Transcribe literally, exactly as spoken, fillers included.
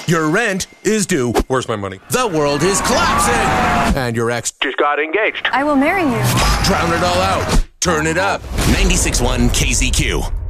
Your rent is due. Where's my money? The world is collapsing. And your ex Just got engaged. I will marry you. drown it all out. Turn it up. ninety-six point one K Z Q.